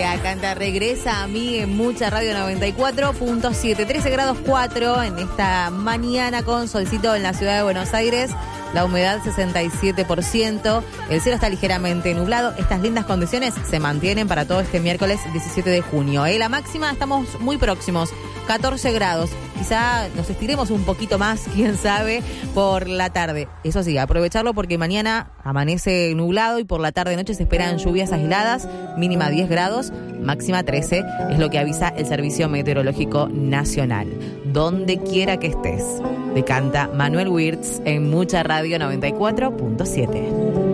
La Canta regresa a mí en Mucha Radio 94.7. 13 grados 4 en esta mañana con solcito en la ciudad de Buenos Aires. La humedad 67%. El cielo está ligeramente nublado. Estas lindas condiciones se mantienen para todo este miércoles 17 de junio. La máxima estamos muy próximos. 14 grados. Quizá nos estiremos un poquito más, quién sabe, por la tarde. Eso sí, aprovecharlo porque mañana amanece nublado y por la tarde-noche se esperan lluvias aisladas, mínima 10 grados, máxima 13, es lo que avisa el Servicio Meteorológico Nacional. Donde quiera que estés, te canta Manuel Wirtz en Mucha Radio 94.7.